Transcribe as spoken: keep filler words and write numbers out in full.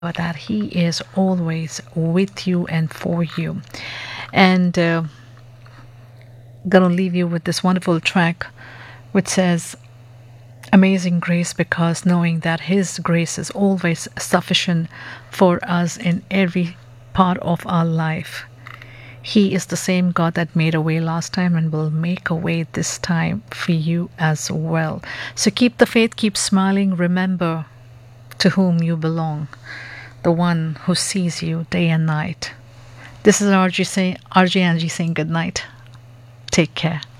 that He is always with you and for you. And uh, gonna leave you with this wonderful track which says, Amazing grace, because knowing that His grace is always sufficient for us in every part of our life. He is the same God that made a way last time and will make a way this time for you as well. So keep the faith, keep smiling. Remember to whom you belong, the one who sees you day and night. This is R J, say, R J Angie saying good night. Take care.